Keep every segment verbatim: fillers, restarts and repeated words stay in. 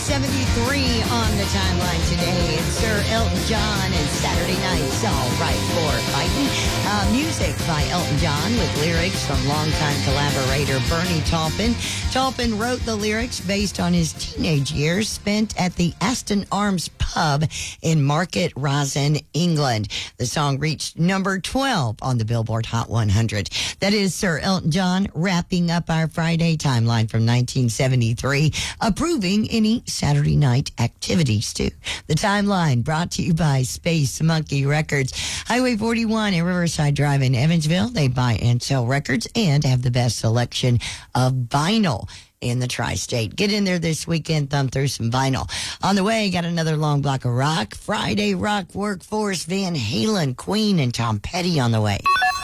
seventy-three on the timeline today. It's Sir Elton John and Saturday Night's All Right for Fighting. Uh, music by Elton John with lyrics from longtime collaborator Bernie Taupin. Taupin wrote the lyrics based on his teenage years spent at the Aston Arms pub in Market Rasen, England. The song reached number twelve on the Billboard Hot one hundred. That is Sir Elton John wrapping up our Friday timeline from nineteen seventy-three, approving any Saturday night activities too. The timeline brought to you by Space Monkey Records. Highway forty-one and Riverside Drive in Evansville. They buy and sell records and have the best selection of vinyl in the tri-state. Get in there this weekend, thumb through some vinyl. On the way, got another long block of rock. Friday Rock Workforce, Van Halen, Queen, and Tom Petty on the way.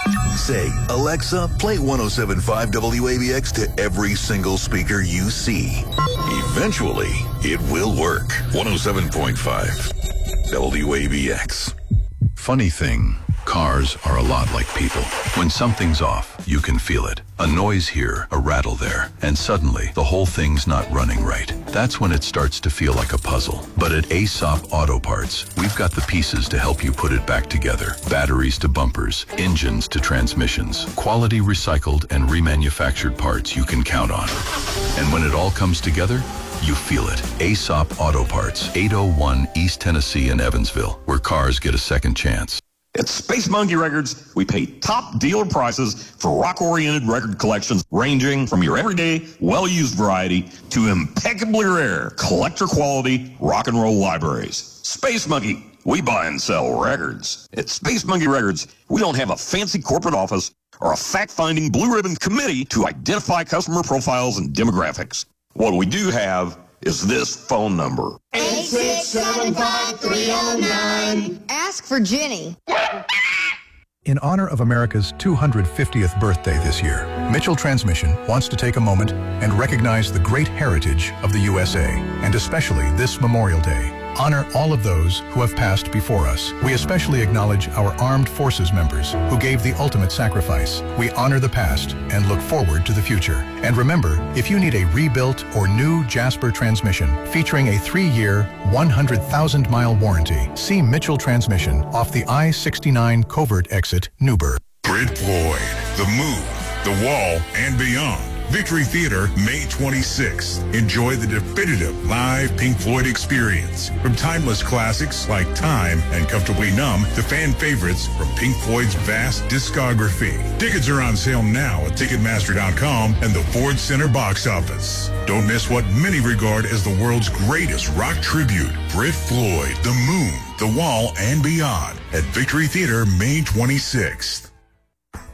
Say, Alexa, play one oh seven point five W A B X to every single speaker you see. Eventually, it will work. one oh seven point five W A B X. Funny thing, cars are a lot like people. When something's off, you can feel it. A noise here, a rattle there, and suddenly the whole thing's not running right. That's when it starts to feel like a puzzle. But at Aesop Auto Parts, we've got the pieces to help you put it back together. Batteries to bumpers, engines to transmissions, quality recycled and remanufactured parts you can count on. And when it all comes together, you feel it. Aesop Auto Parts, eight oh one East Tennessee in Evansville, where cars get a second chance. At Space Monkey Records, we pay top dealer prices for rock-oriented record collections ranging from your everyday, well-used variety to impeccably rare, collector-quality rock and roll libraries. Space Monkey, we buy and sell records. At Space Monkey Records, we don't have a fancy corporate office or a fact-finding blue ribbon committee to identify customer profiles and demographics. What we do have is this phone number. eight six seven five three oh nine. Ask for Jenny. In honor of America's two hundred fiftieth birthday this year, Mitchell Transmission wants to take a moment and recognize the great heritage of the U S A, and especially this Memorial Day. Honor all of those who have passed before us. We especially acknowledge our armed forces members who gave the ultimate sacrifice. We honor the past and look forward to the future. And remember, if you need a rebuilt or new Jasper transmission featuring a three-year, one hundred thousand mile warranty, see Mitchell Transmission off the I sixty-nine Covert exit, Newburgh. Brit Floyd, The Moon, The Wall, and Beyond. Victory Theater, May twenty-sixth. Enjoy the definitive live Pink Floyd experience. From timeless classics like Time and Comfortably Numb to fan favorites from Pink Floyd's vast discography. Tickets are on sale now at Ticketmaster dot com and the Ford Center box office. Don't miss what many regard as the world's greatest rock tribute, Brit Floyd, The Moon, The Wall, and Beyond at Victory Theater, May twenty-sixth.